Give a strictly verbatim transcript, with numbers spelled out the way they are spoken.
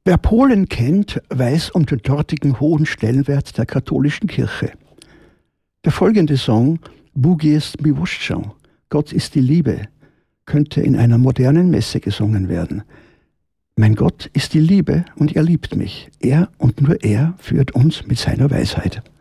Wer Polen kennt, weiß um den dortigen hohen Stellenwert der katholischen Kirche. Der folgende Song, Bóg jest miłością, Gott ist die Liebe, könnte in einer modernen Messe gesungen werden. Mein Gott ist die Liebe und er liebt mich. Er und nur er führt uns mit seiner Weisheit.